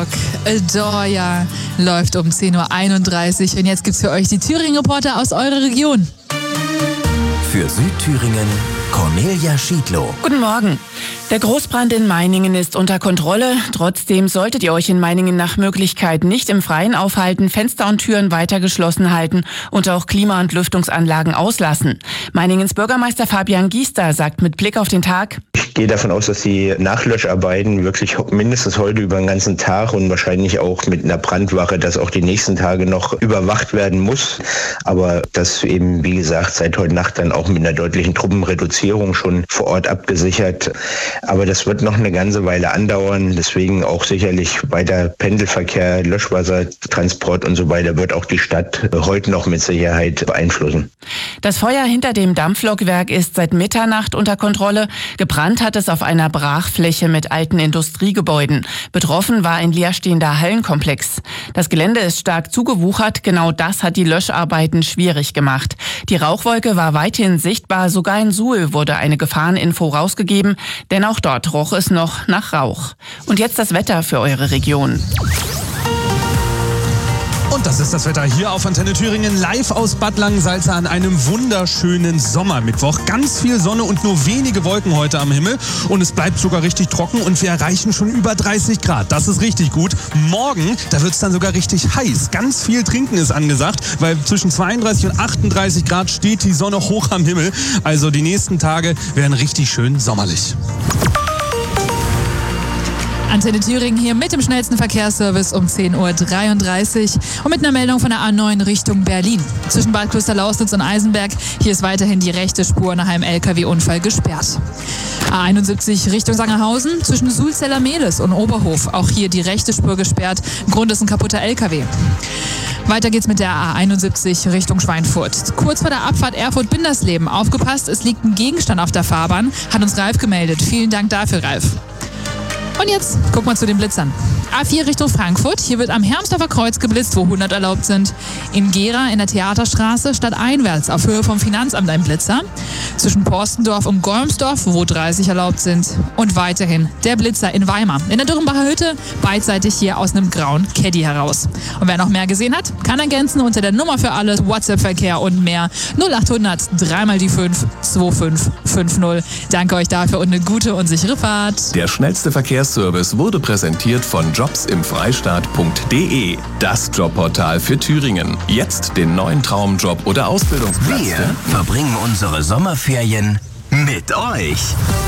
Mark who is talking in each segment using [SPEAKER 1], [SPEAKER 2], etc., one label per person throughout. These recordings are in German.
[SPEAKER 1] Dampflok Adore Ya läuft um 10.31 Uhr. Und jetzt gibt's für euch die Thüringen-Reporter aus eurer Region.
[SPEAKER 2] Für Südthüringen Cornelia Schiedlow.
[SPEAKER 3] Guten Morgen. Der Großbrand in Meiningen ist unter Kontrolle. Trotzdem solltet ihr euch in Meiningen nach Möglichkeit nicht im Freien aufhalten, Fenster und Türen weiter geschlossen halten und auch Klima- und Lüftungsanlagen auslassen. Meiningens Bürgermeister Fabian Giester sagt mit Blick auf den Tag:
[SPEAKER 4] Ich gehe davon aus, dass die Nachlöscharbeiten wirklich mindestens heute über den ganzen Tag und wahrscheinlich auch mit einer Brandwache, das auch die nächsten Tage noch überwacht werden muss. Aber das eben, wie gesagt, seit heute Nacht dann auch mit einer deutlichen Truppenreduzierung schon vor Ort abgesichert. Aber das wird noch eine ganze Weile andauern. Deswegen auch sicherlich weiter Pendelverkehr, Löschwassertransport und so weiter wird auch die Stadt heute noch mit Sicherheit beeinflussen.
[SPEAKER 3] Das Feuer hinter dem Dampflokwerk ist seit Mitternacht unter Kontrolle. Gebrannt hat es auf einer Brachfläche mit alten Industriegebäuden. Betroffen war ein leerstehender Hallenkomplex. Das Gelände ist stark zugewuchert. Genau das hat die Löscharbeiten schwierig gemacht. Die Rauchwolke war weithin sichtbar. Sogar in Suhl wurde eine Gefahreninfo rausgegeben, denn auch dort roch es noch nach Rauch. Und jetzt das Wetter für eure Region.
[SPEAKER 5] Und das ist das Wetter hier auf Antenne Thüringen, live aus Bad Langensalza an einem wunderschönen Sommermittwoch. Ganz viel Sonne und nur wenige Wolken heute am Himmel. Und es bleibt sogar richtig trocken und wir erreichen schon über 30 Grad. Das ist richtig gut. Morgen, da wird es dann sogar richtig heiß. Ganz viel Trinken ist angesagt, weil zwischen 32 und 38 Grad steht die Sonne hoch am Himmel. Also die nächsten Tage werden richtig schön sommerlich.
[SPEAKER 1] Antenne Thüringen hier mit dem schnellsten Verkehrsservice um 10.33 Uhr und mit einer Meldung von der A9 Richtung Berlin. Zwischen Bad Klosterlausnitz und Eisenberg, hier ist weiterhin die rechte Spur nach einem LKW-Unfall gesperrt. A71 Richtung Sangerhausen, zwischen Sulzeller-Mehlis und Oberhof, auch hier die rechte Spur gesperrt. Grund ist ein kaputter LKW. Weiter geht's mit der A71 Richtung Schweinfurt. Kurz vor der Abfahrt Erfurt-Bindersleben. Aufgepasst, es liegt ein Gegenstand auf der Fahrbahn, hat uns Ralf gemeldet. Vielen Dank dafür, Ralf. Und jetzt guck mal zu den Blitzern. A4 Richtung Frankfurt. Hier wird am Hermsdorfer Kreuz geblitzt, wo 100 erlaubt sind. In Gera in der Theaterstraße stadteinwärts auf Höhe vom Finanzamt ein Blitzer. Zwischen Porstendorf und Golmsdorf, wo 30 erlaubt sind. Und weiterhin der Blitzer in Weimar. In der Dürrenbacher Hütte, beidseitig hier aus einem grauen Caddy heraus. Und wer noch mehr gesehen hat, kann ergänzen unter der Nummer für alles, WhatsApp-Verkehr und mehr. 0800 3 die 5 2550. Danke euch dafür und eine gute und sichere Fahrt.
[SPEAKER 2] Der schnellste Verkehrsservice wurde präsentiert von jobsimfreistaat.de. Das Jobportal für Thüringen. Jetzt den neuen Traumjob oder Ausbildungsplatz.
[SPEAKER 6] Wir verbringen unsere Sommerferien mit euch.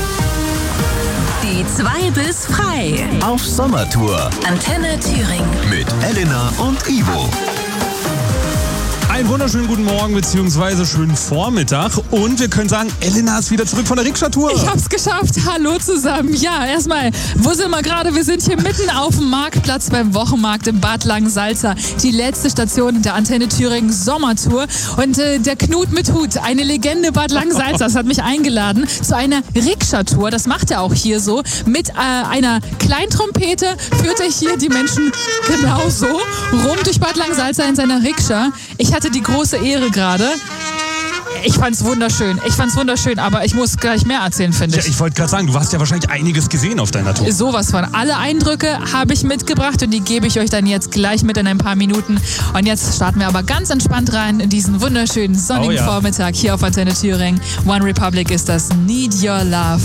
[SPEAKER 7] Die 2 bis frei.
[SPEAKER 6] Auf Sommertour
[SPEAKER 7] Antenne Thüringen.
[SPEAKER 6] mit Elena und Ivo.
[SPEAKER 5] Einen wunderschönen guten Morgen bzw. schönen Vormittag und wir können sagen, Elena ist wieder zurück von der Rikscha-Tour.
[SPEAKER 1] Ich hab's geschafft. Hallo zusammen. Ja, erstmal, wo sind wir gerade? Wir sind hier mitten auf dem Marktplatz beim Wochenmarkt in Bad Langensalza. Die letzte Station der Antenne Thüringen Sommertour. Und der Knut mit Hut, eine Legende Bad Langensalzas, hat mich eingeladen zu einer Rikscha-Tour. Das macht er auch hier so. Mit einer Kleintrompete führt er hier die Menschen genau so rum durch Bad Langensalza in seiner Rikscha. Ich hatte die große Ehre gerade. Ich fand's wunderschön, aber ich muss gleich mehr erzählen, finde ich.
[SPEAKER 5] Ja, ich wollte gerade sagen, du hast ja wahrscheinlich einiges gesehen auf deiner Tour.
[SPEAKER 1] Sowas von. Alle Eindrücke habe ich mitgebracht und die gebe ich euch dann jetzt gleich mit in ein paar Minuten. Und jetzt starten wir aber ganz entspannt rein in diesen wunderschönen sonnigen Vormittag hier auf Antenne Thüringen. One Republic ist das Need Your Love.